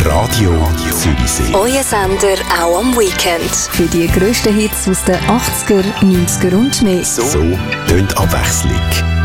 Radio Zürichsee. Euer Sender auch am Weekend. Für die grössten Hits aus den 80er, 90er und mehr. So tönt Abwechslung.